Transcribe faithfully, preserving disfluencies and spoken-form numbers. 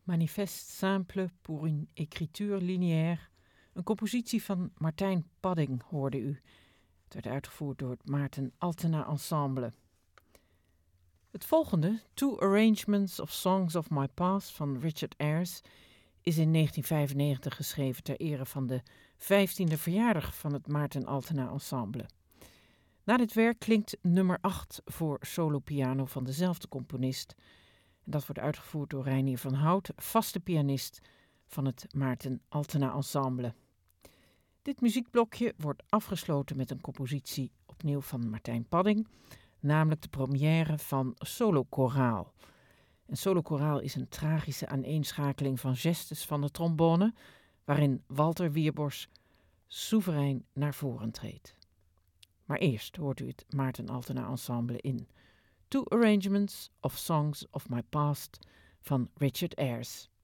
Manifeste simple pour une écriture linéaire. Een compositie van Martijn Padding hoorde u. Het werd uitgevoerd door het Maarten Altena Ensemble. Het volgende, Two Arrangements of Songs of My Past van Richard Ayres, is in negentien vijfennegentig geschreven ter ere van de vijftiende verjaardag van het Maarten Altena Ensemble. Na dit werk klinkt nummer acht voor solo-piano van dezelfde componist. En dat wordt uitgevoerd door Reinier van Hout, vaste pianist van het Maarten Altena Ensemble. Dit muziekblokje wordt afgesloten met een compositie opnieuw van Martijn Padding, namelijk de première van Solo Koraal. Een solo koraal is een tragische aaneenschakeling van gestes van de trombone, waarin Walter Wierbos soeverein naar voren treedt. Maar eerst hoort u het Maarten Altena Ensemble in Two Arrangements of Songs of My Past van Richard Ayres.